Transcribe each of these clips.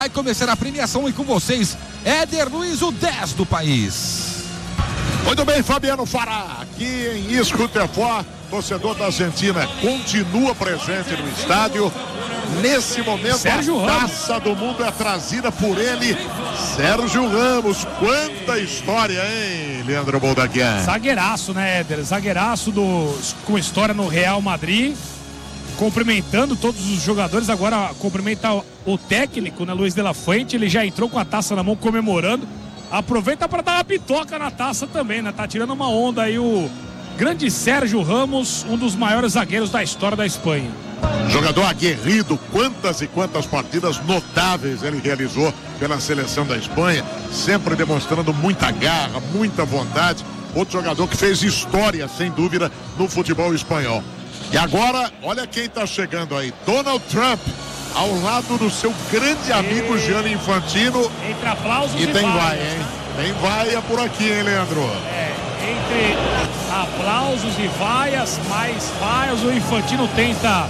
Vai começar a premiação e com vocês, Éder Luiz, o 10 do país. Muito bem, Fabiano Fará, aqui em Escutefó, torcedor da Argentina, continua presente no estádio. Nesse momento, Sérgio a Ramos. Taça do Mundo é trazida por ele, Sérgio Ramos. Quanta história, hein, Leandro Boldaguian? Zagueiraço, né, Éder? Zagueiraço com história no Real Madrid. Cumprimentando todos os jogadores, agora cumprimenta o técnico, né, Luiz de la Fuente. Ele já entrou com a taça na mão comemorando. Aproveita para dar uma pitoca na taça também, né? Tá tirando uma onda aí o grande Sérgio Ramos, um dos maiores zagueiros da história da Espanha. Jogador aguerrido, quantas e quantas partidas notáveis ele realizou pela seleção da Espanha, sempre demonstrando muita garra, muita vontade. Outro jogador que fez história, sem dúvida, no futebol espanhol. E agora, olha quem está chegando aí, Donald Trump, ao lado do seu grande amigo Gianni Infantino. Entre aplausos e tem vaias, vai, hein? Tem vaia por aqui, hein, Leandro? Entre aplausos e vaias, mais vaias, o Infantino tenta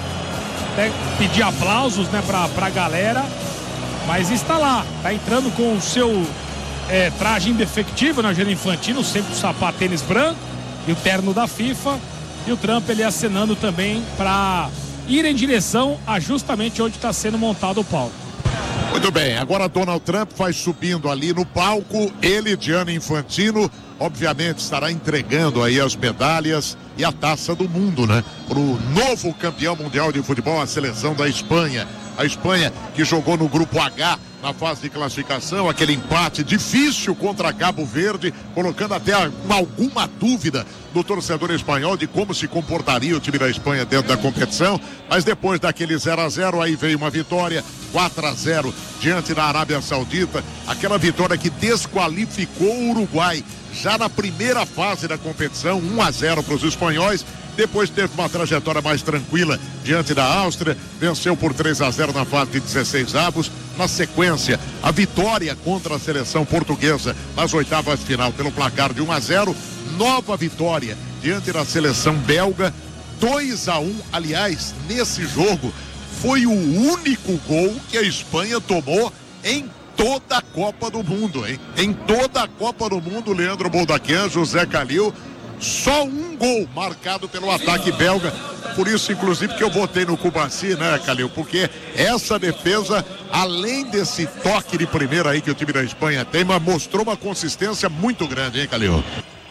pedir aplausos, né, pra galera, mas está lá, tá entrando com o seu traje indefectível, né, o Gianni Infantino, sempre o sapato tênis branco e o terno da FIFA, e o Trump ele acenando também para ir em direção a justamente onde está sendo montado o palco. Muito bem, agora Donald Trump vai subindo ali no palco, ele, Gianni Infantino, obviamente estará entregando aí as medalhas e a taça do mundo, né? Para o novo campeão mundial de futebol, a seleção da Espanha. A Espanha que jogou no grupo H na fase de classificação, aquele empate difícil contra Cabo Verde, colocando até alguma dúvida do torcedor espanhol de como se comportaria o time da Espanha dentro da competição, mas depois daquele 0-0, aí veio uma vitória 4-0 diante da Arábia Saudita, aquela vitória que desqualificou o Uruguai já na primeira fase da competição, 1-0 para os espanhóis. Depois teve uma trajetória mais tranquila diante da Áustria, venceu por 3-0 na fase de 16 avos. Na sequência, a vitória contra a seleção portuguesa nas oitavas de final pelo placar de 1-0. Nova vitória diante da seleção belga, 2-1. Aliás, nesse jogo foi o único gol que a Espanha tomou em toda a Copa do Mundo, hein? Em toda a Copa do Mundo, Leandro Boldaquin, José Calil, só um gol marcado pelo ataque belga. Por isso, inclusive, que eu votei no Cubaci, né, Calil? Porque essa defesa, além desse toque de primeira aí que o time da Espanha tem, mas mostrou uma consistência muito grande, hein, Calil?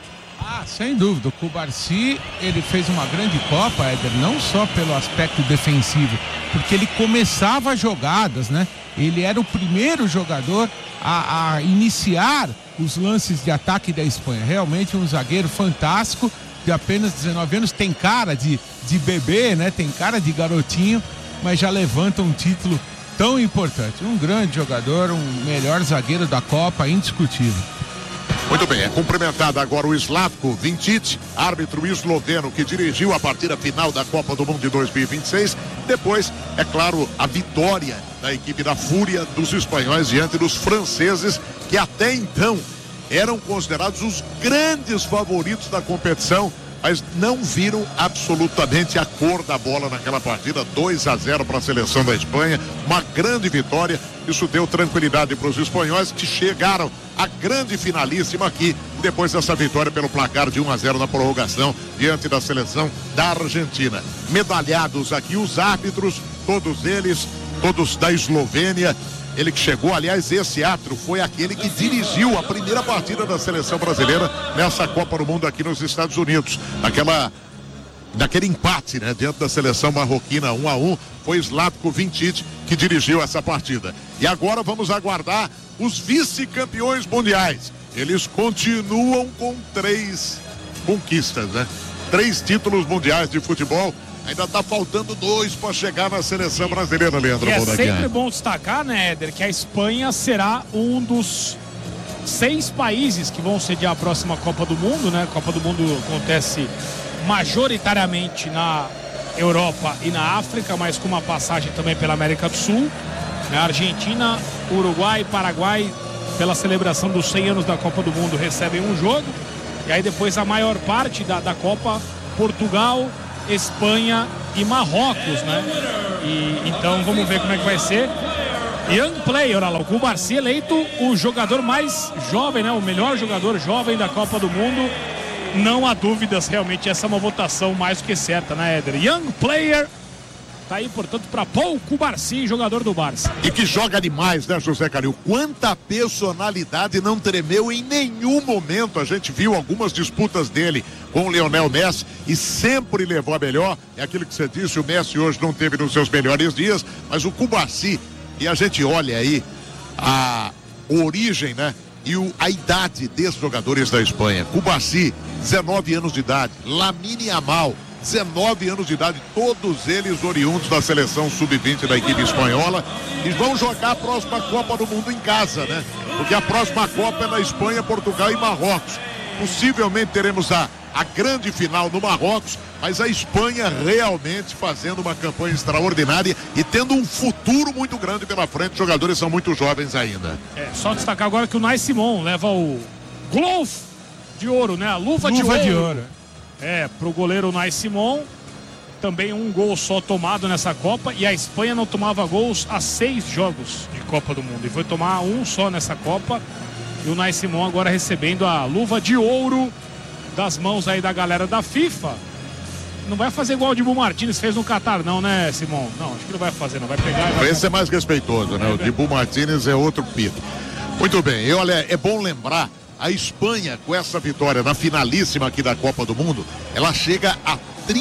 Sem dúvida, o Cubaci, ele fez uma grande Copa, Éder, não só pelo aspecto defensivo, porque ele começava jogadas, né? Ele era o primeiro jogador a iniciar os lances de ataque da Espanha. Realmente um zagueiro fantástico, de apenas 19 anos, tem cara de bebê, né? Tem cara de garotinho, mas já levanta um título tão importante. Um grande jogador, um melhor zagueiro da Copa, indiscutível. Muito bem, é cumprimentado agora o Slavko Vinčić, árbitro esloveno que dirigiu a partida final da Copa do Mundo de 2026. Depois, é claro, a vitória da equipe da Fúria dos espanhóis diante dos franceses, que até então eram considerados os grandes favoritos da competição, mas não viram absolutamente a cor da bola naquela partida. 2-0 para a seleção da Espanha, uma grande vitória. Isso deu tranquilidade para os espanhóis, que chegaram à grande finalíssima aqui, depois dessa vitória pelo placar de 1-0 na prorrogação diante da seleção da Argentina. Medalhados aqui os árbitros, todos eles, todos da Eslovênia. Ele que chegou, aliás, esse árbitro foi aquele que dirigiu a primeira partida da seleção brasileira nessa Copa do Mundo aqui nos Estados Unidos. Daquele empate, né, diante da seleção marroquina 1-1, foi Slavko Vinčić que dirigiu essa partida. E agora vamos aguardar os vice-campeões mundiais. Eles continuam com 3 conquistas, né? 3 títulos mundiais de futebol. Ainda tá faltando 2 para chegar na seleção brasileira, Leandro Boldaguian. É sempre bom destacar, né, Éder, que a Espanha será um dos 6 países que vão sediar a próxima Copa do Mundo, né? A Copa do Mundo acontece majoritariamente na Europa e na África, mas com uma passagem também pela América do Sul, né? Argentina, Uruguai, Paraguai, pela celebração dos 100 anos da Copa do Mundo, recebem um jogo, e aí depois a maior parte da Copa, Portugal, Espanha e Marrocos, né? E então vamos ver como é que vai ser. Young player, olha lá, o Cubarsí eleito o jogador mais jovem, né? O melhor jogador jovem da Copa do Mundo. Não há dúvidas, realmente essa é uma votação mais do que certa, né, Éder? Young player, tá aí, portanto, para Paul Cubarsí, jogador do Barça. E que joga demais, né, José Calil? Quanta personalidade, não tremeu em nenhum momento. A gente viu algumas disputas dele com o Lionel Messi e sempre levou a melhor. É aquilo que você disse, o Messi hoje não teve nos seus melhores dias, mas o Cubarsí, e a gente olha aí a origem, né? E a idade desses jogadores da Espanha. Cubarsí, 19 anos de idade. Lamine Yamal, 19 anos de idade, todos eles oriundos da seleção sub-20 da equipe espanhola, e vão jogar a próxima Copa do Mundo em casa, né? Porque a próxima Copa é na Espanha, Portugal e Marrocos. Possivelmente teremos a grande final no Marrocos, mas a Espanha realmente fazendo uma campanha extraordinária e tendo um futuro muito grande pela frente. Os jogadores são muito jovens ainda. Só destacar agora que o Nai Simon leva o Glove de ouro, né? A luva de ouro. Pro goleiro Nai Simon. Também um gol só tomado nessa Copa, e a Espanha não tomava gols há 6 jogos de Copa do Mundo, e foi tomar um só nessa Copa. E o Nai Simon agora recebendo a luva de ouro das mãos aí da galera da FIFA. Não vai fazer igual o Dibu Martínez fez no Catar, não, né, Simon? Não, acho que não vai fazer, não. Vai pegar e vai... Esse é mais respeitoso, né? O Dibu Martínez é outro pito. Muito bem, e olha, é bom lembrar, a Espanha, com essa vitória na finalíssima aqui da Copa do Mundo, ela chega a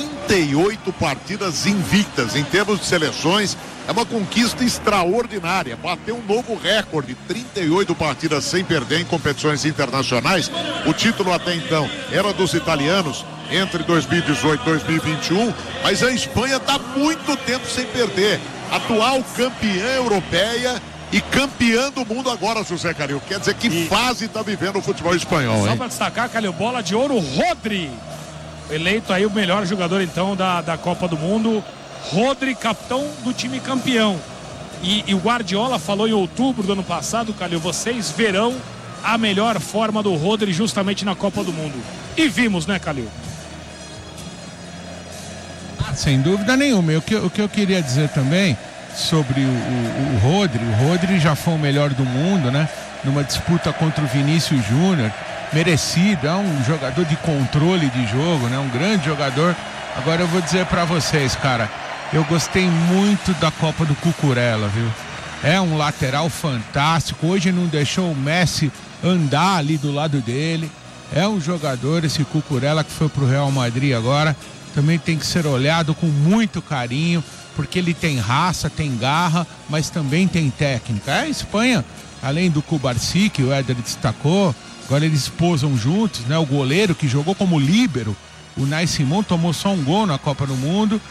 38 partidas invictas. Em termos de seleções, é uma conquista extraordinária. Bateu um novo recorde, 38 partidas sem perder em competições internacionais. O título até então era dos italianos entre 2018 e 2021, mas a Espanha está muito tempo sem perder. Atual campeã europeia e campeã do mundo agora, José Calil. Quer dizer que fase está vivendo o futebol espanhol, hein? Só para destacar, Calil, bola de ouro, Rodri. Eleito aí o melhor jogador, então, da Copa do Mundo. Rodri, capitão do time campeão. E o Guardiola falou em outubro do ano passado, Calil, vocês verão a melhor forma do Rodri justamente na Copa do Mundo. E vimos, né, Calil? Sem dúvida nenhuma. O que eu queria dizer também sobre o Rodri já foi o melhor do mundo, né? Numa disputa contra o Vinícius Júnior, merecido, é um jogador de controle de jogo, né? Um grande jogador. Agora eu vou dizer pra vocês, cara, eu gostei muito da Copa do Cucurella, viu? É um lateral fantástico, hoje não deixou o Messi andar ali do lado dele. É um jogador, esse Cucurella, que foi pro Real Madrid agora, também tem que ser olhado com muito carinho, porque ele tem raça, tem garra, mas também tem técnica. A Espanha, além do Cubarsí, que o Éder destacou, agora eles posam juntos, né? O goleiro que jogou como líbero, o Nai Simon, tomou só um gol na Copa do Mundo.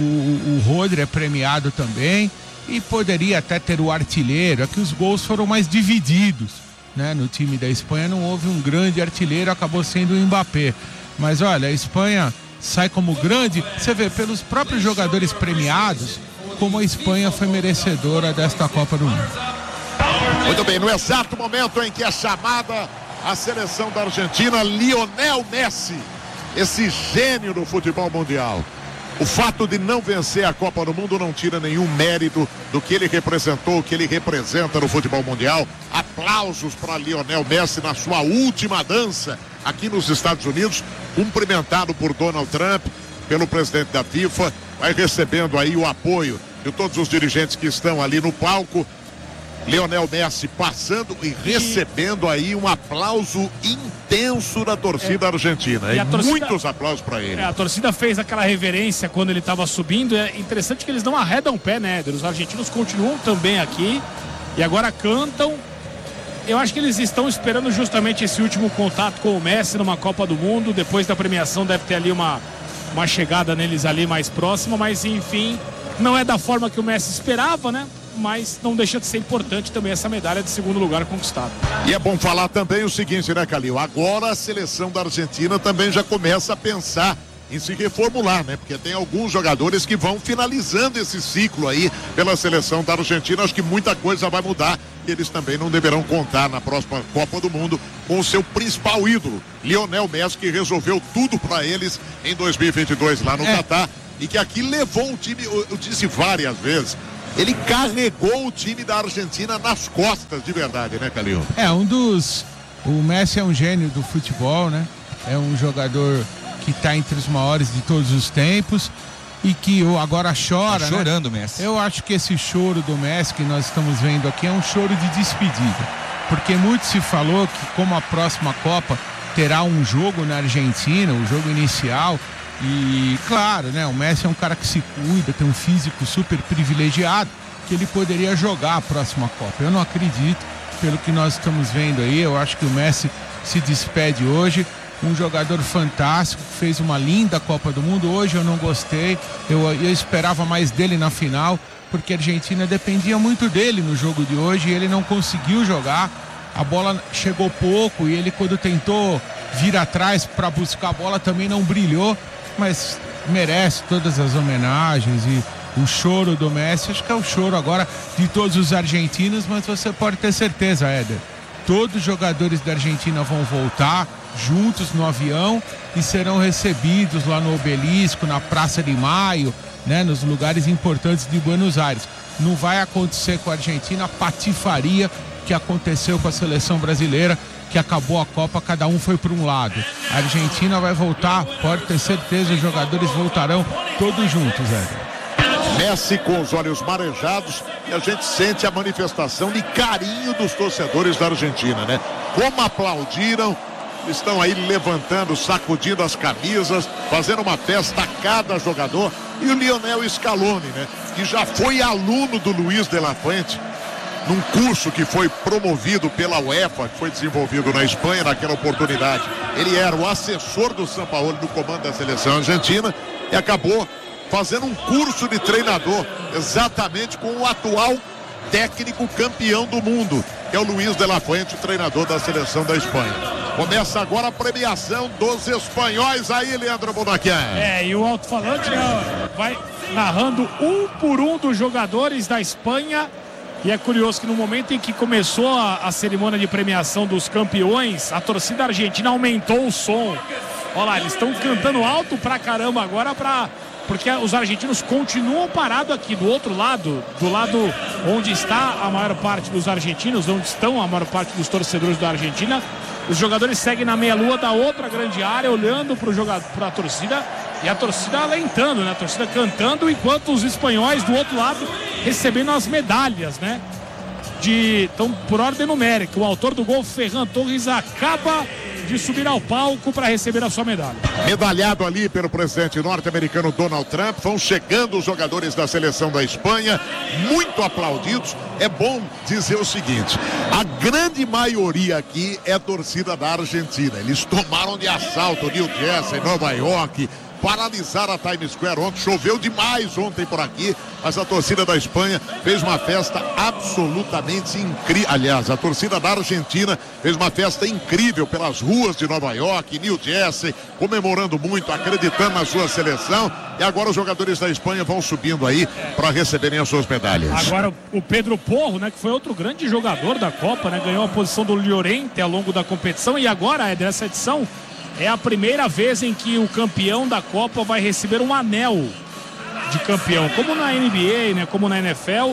O Rodri é premiado também e poderia até ter o artilheiro. É que os gols foram mais divididos, né? No time da Espanha não houve um grande artilheiro, acabou sendo o Mbappé. Mas olha, a Espanha sai como grande, você vê pelos próprios jogadores premiados como a Espanha foi merecedora desta Copa do Mundo. Muito bem, no exato momento em que é chamada a seleção da Argentina, Lionel Messi, esse gênio do futebol mundial. O fato de não vencer a Copa do Mundo não tira nenhum mérito do que ele representou, o que ele representa no futebol mundial. Aplausos para Lionel Messi na sua última dança aqui nos Estados Unidos, cumprimentado por Donald Trump, pelo presidente da FIFA, vai recebendo aí o apoio de todos os dirigentes que estão ali no palco. Lionel Messi passando e recebendo aí um aplauso intenso da torcida argentina. E muitos aplausos para ele. A torcida fez aquela reverência quando ele estava subindo. É interessante que eles não arredam o pé, né? Os argentinos continuam também aqui e agora cantam. Eu acho que eles estão esperando justamente esse último contato com o Messi numa Copa do Mundo. Depois da premiação deve ter ali uma chegada neles ali mais próxima, mas enfim, não é da forma que o Messi esperava, né? Mas não deixa de ser importante também essa medalha de segundo lugar conquistada. E é bom falar também o seguinte, né, Calil? Agora a seleção da Argentina também já começa a pensar em se reformular, né? Porque tem alguns jogadores que vão finalizando esse ciclo aí pela seleção da Argentina. Acho que muita coisa vai mudar e eles também não deverão contar na próxima Copa do Mundo com o seu principal ídolo, Lionel Messi, que resolveu tudo para eles em 2022 lá no Catar e que aqui levou o time, eu disse várias vezes, ele carregou o time da Argentina nas costas, de verdade, né, Calil? O Messi é um gênio do futebol, né? É um jogador que está entre os maiores de todos os tempos e que agora chora, tá chorando, né? Messi. Eu acho que esse choro do Messi que nós estamos vendo aqui é um choro de despedida, porque muito se falou que como a próxima Copa terá um jogo na Argentina, o jogo inicial, e claro, né, o Messi é um cara que se cuida, tem um físico super privilegiado, que ele poderia jogar a próxima Copa. Eu não acredito, pelo que nós estamos vendo aí. Eu acho que o Messi se despede hoje, um jogador fantástico, fez uma linda Copa do Mundo. Hoje eu não gostei, eu esperava mais dele na final, porque a Argentina dependia muito dele no jogo de hoje e ele não conseguiu jogar. A bola chegou pouco e ele, quando tentou vir atrás para buscar a bola, também não brilhou, mas merece todas as homenagens e o choro do Messi. Acho que é o choro agora de todos os argentinos, mas você pode ter certeza, Éder, todos os jogadores da Argentina vão voltar juntos no avião e serão recebidos lá no Obelisco, na Praça de Maio, né, nos lugares importantes de Buenos Aires. Não vai acontecer com a Argentina a patifaria que aconteceu com a seleção brasileira, que acabou a Copa, cada um foi para um lado. A Argentina vai voltar, pode ter certeza, os jogadores voltarão todos juntos, Éder. Messi com os olhos marejados, e a gente sente a manifestação de carinho dos torcedores da Argentina, né? Como aplaudiram, estão aí levantando, sacudindo as camisas, fazendo uma festa a cada jogador. E o Lionel Scaloni, né? Que já foi aluno do Luiz de la Fuente, num curso que foi promovido pela UEFA, que foi desenvolvido na Espanha naquela oportunidade. Ele era o assessor do Sampaoli no comando da seleção argentina e acabou fazendo um curso de treinador exatamente com o atual técnico campeão do mundo, que é o Luiz de la Fuente, o treinador da seleção da Espanha. Começa agora a premiação dos espanhóis aí, Leandro Bonaquian. E o alto-falante, né, vai narrando um por um dos jogadores da Espanha. E é curioso que no momento em que começou a cerimônia de premiação dos campeões, a torcida argentina aumentou o som. Olha lá, eles estão cantando alto pra caramba agora, porque os argentinos continuam parados aqui do outro lado, do lado onde está a maior parte dos argentinos, onde estão a maior parte dos torcedores da Argentina. Os jogadores seguem na meia-lua da outra grande área, olhando para a torcida, e a torcida alentando, né? A torcida cantando, enquanto os espanhóis do outro lado recebendo as medalhas, né? Então, por ordem numérica, o autor do gol, Ferran Torres, acaba de subir ao palco para receber a sua medalha. Medalhado ali pelo presidente norte-americano Donald Trump. Vão chegando os jogadores da seleção da Espanha, muito aplaudidos. É bom dizer o seguinte: a grande maioria aqui é a torcida da Argentina. Eles tomaram de assalto New Jersey, Nova York, paralisaram a Times Square ontem. Choveu demais ontem por aqui, mas a torcida da Espanha fez uma festa absolutamente incrível. Aliás, a torcida da Argentina fez uma festa incrível pelas ruas de Nova York, New Jersey, comemorando muito, acreditando na sua seleção. E agora os jogadores da Espanha vão subindo aí para receberem as suas medalhas. Agora o Pedro Porro, né, que foi outro grande jogador da Copa, né, ganhou a posição do Llorente ao longo da competição. E agora, dessa edição, é a primeira vez em que o campeão da Copa vai receber um anel de campeão. Como na NBA, né, como na NFL,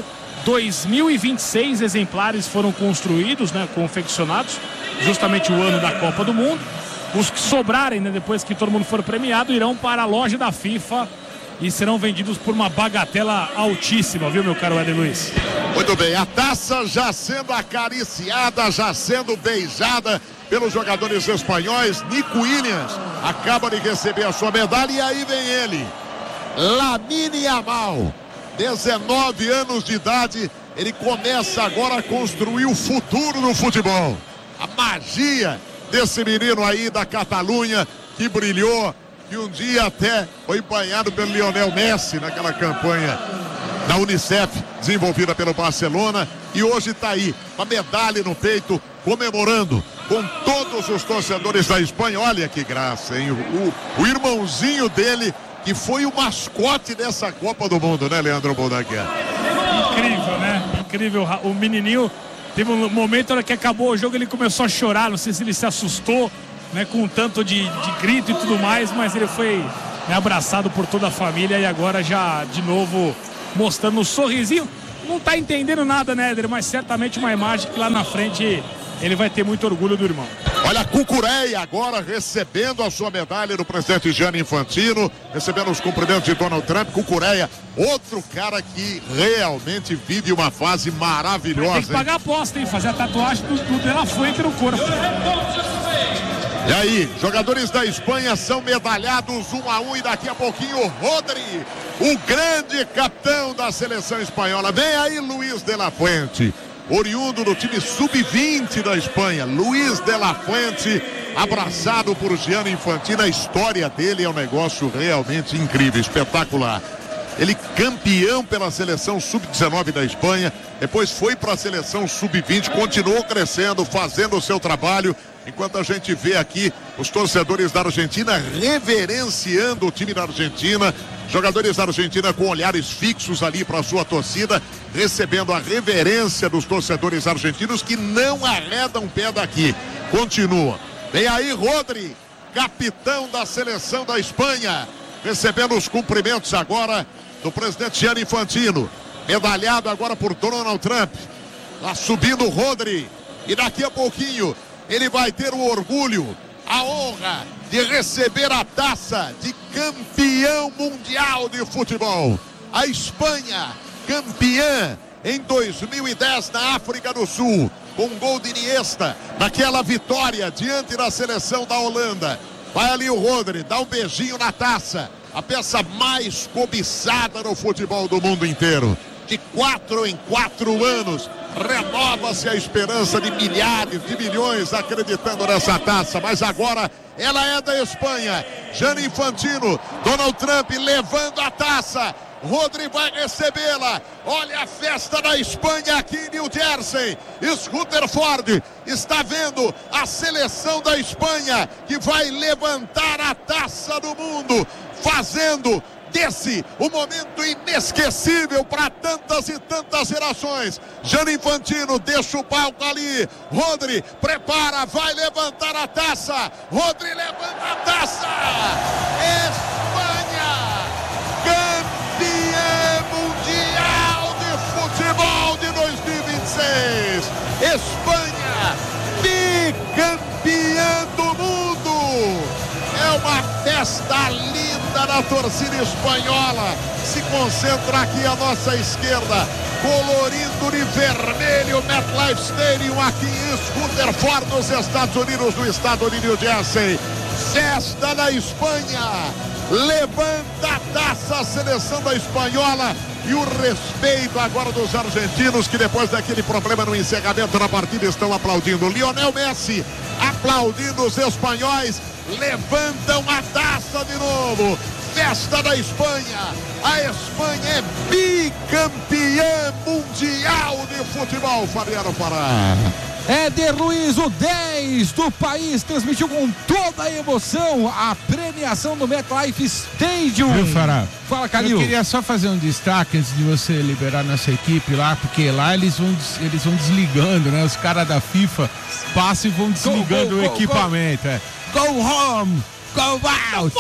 2.026 exemplares foram construídos, né, confeccionados, justamente o ano da Copa do Mundo. Os que sobrarem, né, depois que todo mundo for premiado, irão para a loja da FIFA e serão vendidos por uma bagatela altíssima, viu, meu caro Éder Luiz? Muito bem, a taça já sendo acariciada, já sendo beijada pelos jogadores espanhóis. Nico Williams acaba de receber a sua medalha e aí vem ele, Lamine Yamal, 19 anos de idade. Ele começa agora a construir o futuro do futebol. A magia desse menino aí da Catalunha, que brilhou, que um dia até foi banhado pelo Lionel Messi naquela campanha da Unicef, desenvolvida pelo Barcelona, e hoje está aí, com a medalha no peito, comemorando com todos os torcedores da Espanha. Olha que graça, hein? O irmãozinho dele, que foi o mascote dessa Copa do Mundo, né, Leandro Bonaquian? Incrível, né? Incrível. O menininho teve um momento na que acabou o jogo, ele começou a chorar, não sei se ele se assustou, né, com um tanto de grito e tudo mais, mas ele foi, né, abraçado por toda a família e agora já de novo mostrando um sorrisinho. não tá entendendo nada, né, Éder? Mas certamente uma imagem que lá na frente ele vai ter muito orgulho do irmão. Olha, Cucurella agora recebendo a sua medalha do presidente Gianni Infantino, recebendo os cumprimentos de Donald Trump. Cucurella, outro cara que realmente vive uma fase maravilhosa. Tem que pagar a aposta, hein? Fazer a tatuagem do De La Fuente no corpo. E aí, jogadores da Espanha são medalhados 1-1 e daqui a pouquinho o Rodri, o grande capitão da seleção espanhola. Vem aí Luis de la Fuente, oriundo do time sub-20 da Espanha. Luis de la Fuente, abraçado por Gianni Infantino. A história dele é um negócio realmente incrível, espetacular. Ele campeão pela seleção sub-19 da Espanha, depois foi para a seleção sub-20, continuou crescendo, fazendo o seu trabalho, enquanto a gente vê aqui os torcedores da Argentina reverenciando o time da Argentina, jogadores da Argentina com olhares fixos ali para a sua torcida, recebendo a reverência dos torcedores argentinos que não arredam pé daqui. Continua. Vem aí Rodri, capitão da seleção da Espanha, recebendo os cumprimentos agora do presidente Gianni Infantino, medalhado agora por Donald Trump. Lá subindo o Rodri, e daqui a pouquinho ele vai ter o orgulho, a honra de receber a taça de campeão mundial de futebol. A Espanha, campeã em 2010 na África do Sul, com um gol de Iniesta, naquela vitória diante da seleção da Holanda. Vai ali o Rodri, dá um beijinho na taça, a peça mais cobiçada no futebol do mundo inteiro. De 4 em 4 anos, renova-se a esperança de milhares, de milhões acreditando nessa taça, mas agora ela é da Espanha. Gianni Infantino, Donald Trump levando a taça. Rodri vai recebê-la. Olha a festa da Espanha aqui em New Jersey. Rutherford está vendo a seleção da Espanha que vai levantar a taça do mundo, fazendo desse um momento inesquecível para tantas e tantas gerações. Gianni Infantino deixa o palco ali. Rodri prepara, vai levantar a taça. Rodri levanta a taça. Espanha, campeã mundial de futebol de 2026. Espanha, bicampeã do mundo. É uma festa linda na torcida espanhola. Se concentra aqui à nossa esquerda, colorindo de vermelho MetLife Stadium aqui em Rutherford, nos Estados Unidos, no estado de New Jersey. Festa na Espanha. Levanta a taça a seleção da espanhola. E o respeito agora dos argentinos, que depois daquele problema no encerramento da partida estão aplaudindo. Lionel Messi aplaudindo os espanhóis. Levantam a taça de novo. Festa da Espanha. A Espanha é bicampeã mundial de futebol. Fabiano Fará. Éder Luiz, o 10 do país, transmitiu com toda a emoção a premiação do MetLife Stadium. Viu, Fará? Fala, Calil. Eu queria só fazer um destaque antes de você liberar nossa equipe lá, porque lá eles vão desligando, né? Os caras da FIFA passam e vão desligando o equipamento. Go home, go out.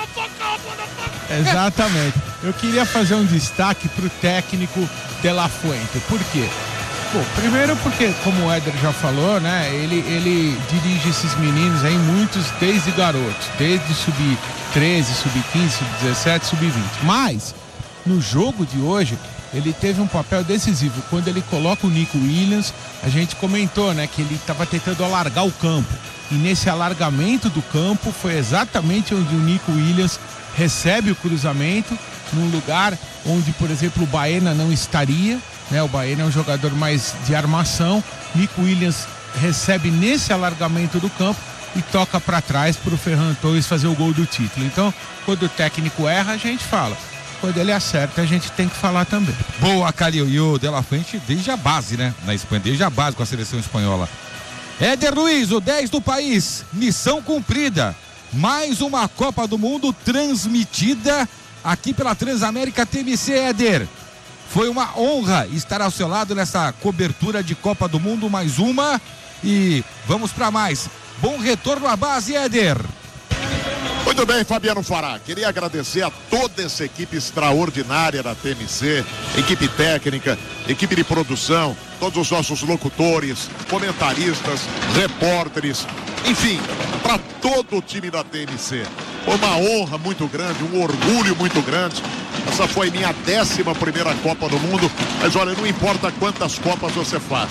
Exatamente. Eu queria fazer um destaque pro técnico De La Fuente. Por quê? Bom, primeiro porque, como o Éder já falou, né, ele dirige esses meninos aí, muitos desde garotos, desde sub-13, sub-15, sub-17, sub-20. Mas, no jogo de hoje, ele teve um papel decisivo. Quando ele coloca o Nico Williams, a gente comentou, né, que ele estava tentando alargar o campo. E nesse alargamento do campo, foi exatamente onde o Nico Williams recebe o cruzamento, num lugar onde, por exemplo, o Baena não estaria, né? O Baena é um jogador mais de armação. Nico Williams recebe nesse alargamento do campo e toca para trás para o Ferran Torres fazer o gol do título. Então, quando o técnico erra, a gente fala. Quando ele acerta, a gente tem que falar também. Boa, Calil. E o De La Fuente desde a base, né? Na Espanha, desde a base com a seleção espanhola. Éder Luiz, o 10 do país, missão cumprida. Mais uma Copa do Mundo transmitida aqui pela Transamérica TMC, Éder. Foi uma honra estar ao seu lado nessa cobertura de Copa do Mundo, mais uma. E vamos para mais. Bom retorno à base, Éder. Muito Muito bem, Fabiano Fará. Queria agradecer a toda essa equipe extraordinária da TMC, equipe técnica, equipe de produção, todos os nossos locutores, comentaristas, repórteres, enfim, para todo o time da TMC. Foi uma honra muito grande, um orgulho muito grande. Essa foi minha 11ª Copa do Mundo, mas olha, não importa quantas Copas você faz.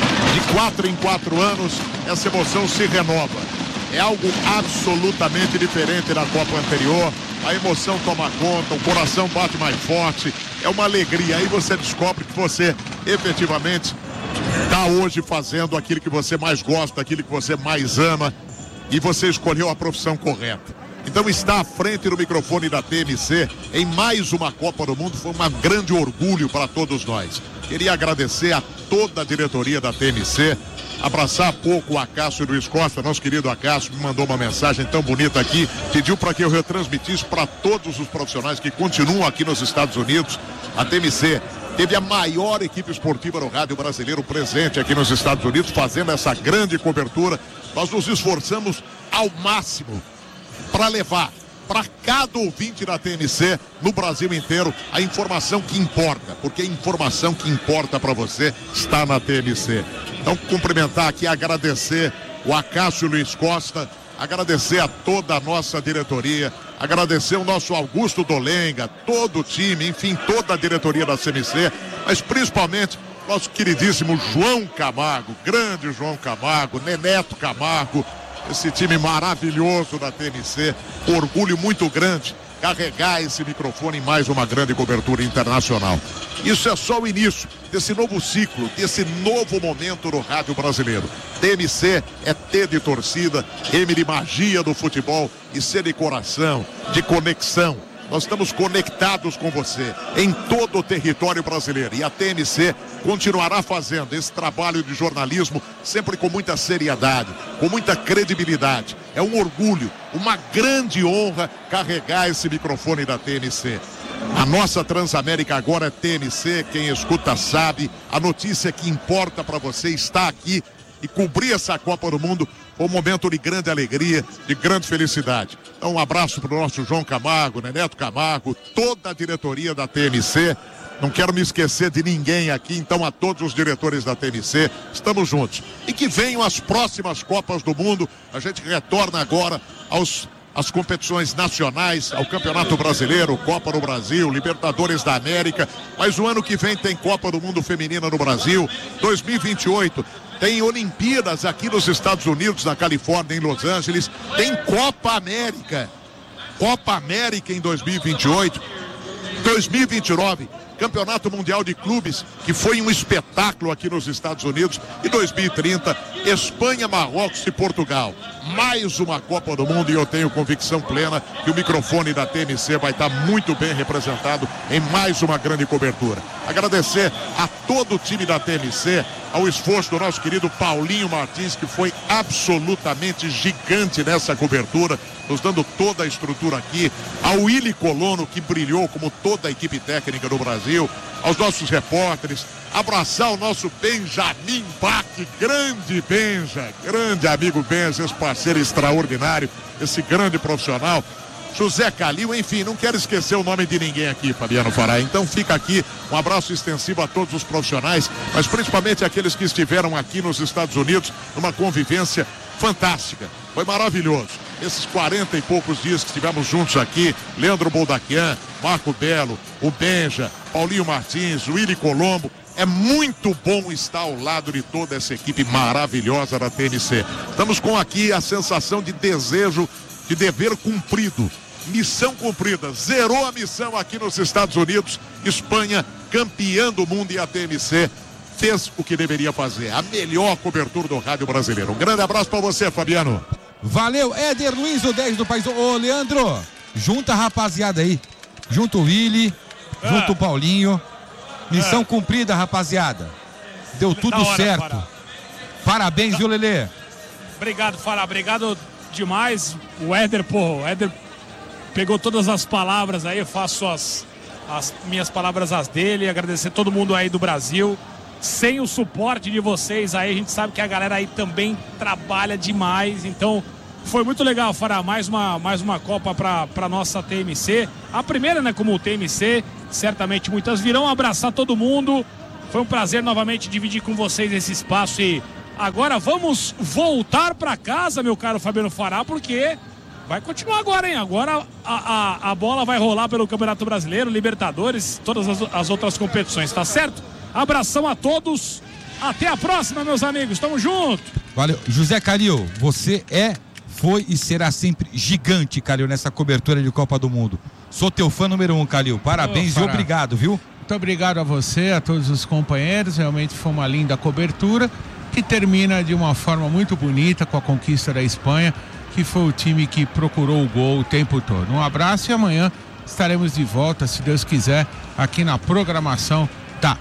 De 4 em 4 anos, essa emoção se renova. É algo absolutamente diferente da Copa anterior. A emoção toma conta, o coração bate mais forte. É uma alegria. Aí você descobre que você efetivamente está hoje fazendo aquilo que você mais gosta, aquilo que você mais ama. E você escolheu a profissão correta. Então estar à frente do microfone da TMC em mais uma Copa do Mundo foi um grande orgulho para todos nós. Queria agradecer a toda a diretoria da TMC. Abraçar há pouco o Acácio Luiz Costa, nosso querido Acácio, me mandou uma mensagem tão bonita aqui, pediu para que eu retransmitisse para todos os profissionais que continuam aqui nos Estados Unidos. A TMC teve a maior equipe esportiva no rádio brasileiro presente aqui nos Estados Unidos, fazendo essa grande cobertura. Nós nos esforçamos ao máximo para levar para cada ouvinte da TMC no Brasil inteiro a informação que importa, porque a informação que importa para você está na TMC. Então, cumprimentar aqui, agradecer o Acácio Luiz Costa, agradecer a toda a nossa diretoria, agradecer o nosso Augusto Dolenga, todo o time, enfim, toda a diretoria da TMC, mas principalmente nosso queridíssimo João Camargo, grande João Camargo, Neneto Camargo, esse time maravilhoso da TMC, orgulho muito grande carregar esse microfone em mais uma grande cobertura internacional. Isso é só o início desse novo ciclo, desse novo momento no rádio brasileiro. TMC é T de torcida, M de magia do futebol e C de coração, de conexão. Nós estamos conectados com você em todo o território brasileiro e a TMC continuará fazendo esse trabalho de jornalismo sempre com muita seriedade, com muita credibilidade. É um orgulho, uma grande honra carregar esse microfone da TMC. A nossa Transamérica agora é TMC, quem escuta sabe, a notícia que importa para você está aqui e cobrir essa Copa do Mundo foi um momento de grande alegria, de grande felicidade. Então um abraço para o nosso João Camargo, Neneto Camargo, toda a diretoria da TMC. Não quero me esquecer de ninguém aqui, então a todos os diretores da TMC, estamos juntos. E que venham as próximas Copas do Mundo, a gente retorna agora às competições nacionais, ao Campeonato Brasileiro, Copa do Brasil, Libertadores da América, mas o ano que vem tem Copa do Mundo Feminina no Brasil, 2028 tem Olimpíadas aqui nos Estados Unidos, na Califórnia, em Los Angeles, tem Copa América em 2028, 2029 Campeonato Mundial de Clubes, que foi um espetáculo aqui nos Estados Unidos, e 2030, Espanha, Marrocos e Portugal. Mais uma Copa do Mundo e eu tenho convicção plena que o microfone da TMC vai estar muito bem representado em mais uma grande cobertura. Agradecer a todo o time da TMC, ao esforço do nosso querido Paulinho Martins, que foi absolutamente gigante nessa cobertura, nos dando toda a estrutura aqui, ao Willy Colono, que brilhou como toda a equipe técnica do Brasil, aos nossos repórteres, abraçar o nosso Benjamin Bach, grande Benja, grande amigo Benja, esse parceiro extraordinário, esse grande profissional, José Calil, enfim, não quero esquecer o nome de ninguém aqui, Fabiano Fará. Então fica aqui um abraço extensivo a todos os profissionais, mas principalmente aqueles que estiveram aqui nos Estados Unidos numa convivência fantástica. Foi maravilhoso. Esses 40 e poucos dias que estivemos juntos aqui, Leandro Boldaquian, Marco Belo, o Benja, Paulinho Martins, o Willy Colombo. É muito bom estar ao lado de toda essa equipe maravilhosa da TMC. Estamos com aqui a sensação de desejo, de dever cumprido. Missão cumprida. Zerou a missão aqui nos Estados Unidos. Espanha, campeã do mundo, e a TMC fez o que deveria fazer. A melhor cobertura do rádio brasileiro. Um grande abraço para você, Fabiano. Valeu, Éder Luiz, o 10 do país. Ô, Leandro, junta a rapaziada aí. Junta o Willy, junta o Paulinho. Missão cumprida, rapaziada. Deu tudo certo. Fará. Parabéns, viu, Lelê? Obrigado, Fará. Obrigado demais. O Éder pegou todas as palavras aí. Eu faço as minhas palavras as dele. Agradecer todo mundo aí do Brasil. Sem o suporte de vocês aí, a gente sabe que a galera aí também trabalha demais. Então, Foi muito legal, Fará, mais uma Copa para nossa TMC. A primeira, né, como TMC, certamente muitas virão. Abraçar todo mundo. Foi um prazer novamente dividir com vocês esse espaço e agora vamos voltar para casa, meu caro Fabiano Fará, porque vai continuar agora, hein? Agora a bola vai rolar pelo Campeonato Brasileiro, Libertadores, todas as outras competições, tá certo? Abração a todos. Até a próxima, meus amigos. Tamo junto. Valeu. José Calil, você foi e será sempre gigante, Calil, nessa cobertura de Copa do Mundo. Sou teu fã número 1, Calil. Parabéns e obrigado, viu? Muito obrigado a você, a todos os companheiros. Realmente foi uma linda cobertura que termina de uma forma muito bonita com a conquista da Espanha, que foi o time que procurou o gol o tempo todo. Um abraço e amanhã estaremos de volta, se Deus quiser, aqui na programação da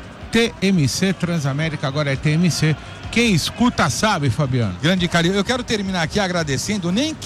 TMC Transamérica, agora é TMC. Quem escuta sabe, Fabiano. Grande Calil. Eu quero terminar aqui agradecendo,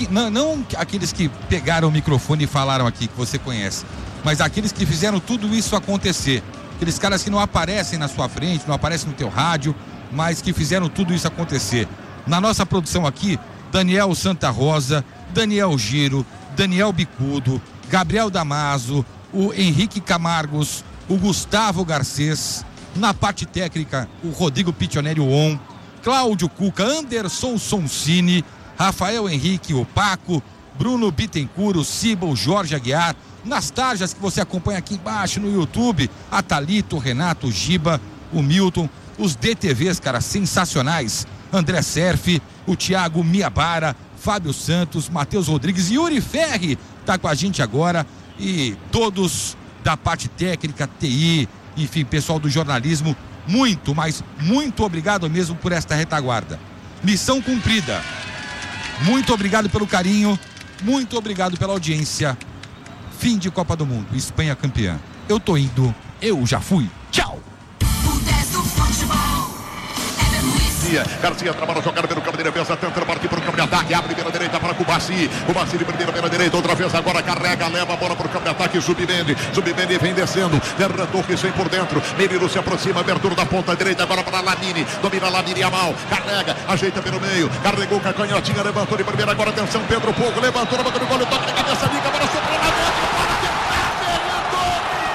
não aqueles que pegaram o microfone e falaram aqui, que você conhece, mas aqueles que fizeram tudo isso acontecer. Aqueles caras que não aparecem na sua frente, não aparecem no teu rádio, mas que fizeram tudo isso acontecer. Na nossa produção aqui, Daniel Santa Rosa, Daniel Giro, Daniel Bicudo, Gabriel Damaso, o Henrique Camargos, o Gustavo Garcês. Na parte técnica, o Rodrigo Pitioneri On, Cláudio Cuca, Anderson Soncini, Rafael Henrique, o Paco, Bruno Bittencourt, o Ciba, o Jorge Aguiar. Nas tarjas que você acompanha aqui embaixo no YouTube, a Thalita, o Renato, o Giba, o Milton, os DTVs, cara, sensacionais. André Serfi, o Thiago Miabara, Fábio Santos, Matheus Rodrigues, Yuri Ferri tá com a gente agora e todos da parte técnica, TI, enfim, pessoal do jornalismo, muito, mas muito obrigado mesmo por esta retaguarda. Missão cumprida. Muito obrigado pelo carinho, muito obrigado pela audiência. Fim de Copa do Mundo, Espanha campeã. Eu tô indo, eu já fui. Tchau! Garcia trabalha a jogada pelo campo de defesa, tenta partir para o campo de ataque, abre pela direita para Cubaci, de primeira pela direita, outra vez agora carrega, leva a bola para o campo de ataque, Zubimende vem descendo, derratou que vem por dentro, Menino se aproxima, abertura da ponta direita agora para Lamine, domina Lamine Yamal, carrega, ajeita pelo meio, carregou com a canhotinha, levantou de primeira, agora atenção, Pedro Pouco, levantou na boca do gol, toque de cabeça, liga, agora soprou na dentro,